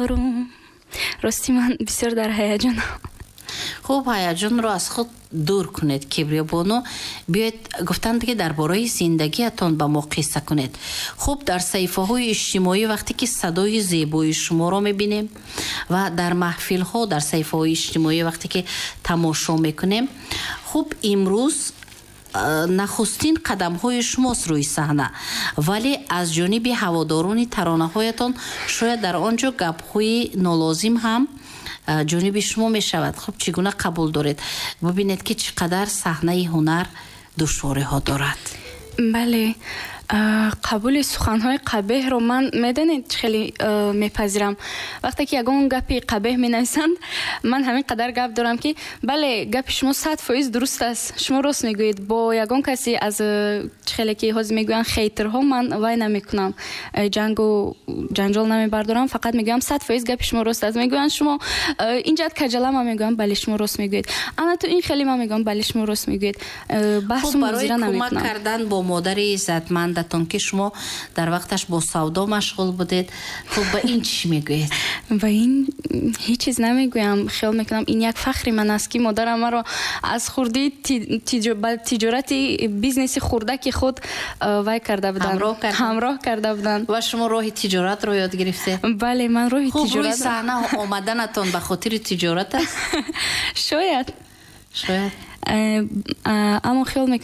орум. Рости ман бисёр дар ҳаяҷонам. хуб, ҳаяҷонро аз худ дур кунед. Кибриябону, биёед гуфтанд ки дар бораи зиндагиатон ба мо қисса кунед. хуб, дар саҳифаҳои иҷтимоӣ вақте ки садои зебои шуморо мебинем ва дар маҳфилҳо дар саҳифаҳои иҷтимоӣ вақте ки тамошо мекунем, хуб, имрӯз нахустин қадамҳои шумост рӯи саҳна, вале аз ҷониби ҳаводорони таронаҳоятон шояд дар он ҷо гапҳои нолозим ҳам ҷониби шумо мешавад. хуб, чӣ гуна қабул доред? бубинед ки чӣ қадар саҳнаи ҳунар душвориҳо дорад. бале, қабули суханҳои қабеҳро ман медонед хеле мепазирам. вақте ки ягон гапи қабеҳ менависанд, ман ҳамин қадар гап дорам ки бале, гапи шумо 100% дуруст аст, шумо рост мегӯед. бо ягон касе аз хеле ки ҳозир мегӯянд хейтерҳо, ман вай намекунам, ҷангу ҷанҷол намебардорам, фақат мегӯям 100% гапи шумо рост аст. мегӯянд шумо инҷа каҷала, ман мегӯям бале шумо рост мегӯед. ана ту ин хеле, ман мегӯям бале шумо рост мегӯед. баҳсу музира намекунам. кӯмак кардан бо модари иззатмандатон ки шумо дар вақташ бо савдо машғул будед, хуб, ба ин чӣ мегӯед? ба ин ҳеҷ чиз намегӯям. хиёл мекунам ин як фахри ман аст ки модарам маро аз хурди ба тиҷорати бизнеси хурдаки худ вай карда буданд, ҳамроҳ карда буданд. ва шумо роҳи тиҷоратро ёд гирифтед? бале, ман роҳи хуб, тиҷорат. рӯи саҳна омаданатон ба хотири тиҷорат аст? шояд. аммо хиёл мекунам